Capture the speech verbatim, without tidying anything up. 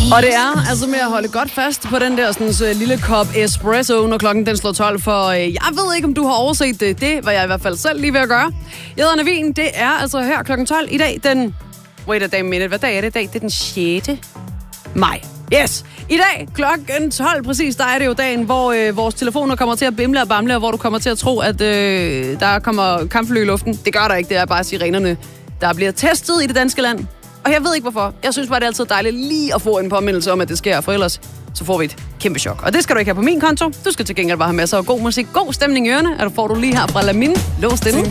Og det er altså med at holde godt fast på den der sådan, så lille kop espresso, når klokken den slår tolv, for øh, jeg ved ikke, om du har overset det. Det var jeg i hvert fald selv lige ved at gøre. Jeg hedder Navin, det er altså her klokken tolv i dag, den... Wait a damn minute, hvad dag er det i dag? Det er den sjette maj. Yes! I dag klokken tolv præcis, der er det jo dagen, hvor øh, vores telefoner kommer til at bimle og bamle, og hvor du kommer til at tro, at øh, der kommer kampfly i luften. Det gør der ikke, det er bare sirenerne, der bliver testet i det danske land. Og jeg ved ikke hvorfor. Jeg synes bare, det er altid dejligt lige at få en påmindelse om, at det sker, for ellers så får vi et kæmpe chok. Og det skal du ikke have på min konto. Du skal til gengæld bare have masser af god musik, god stemning i ørerne, og du får du lige her fra Lamin. Lås den.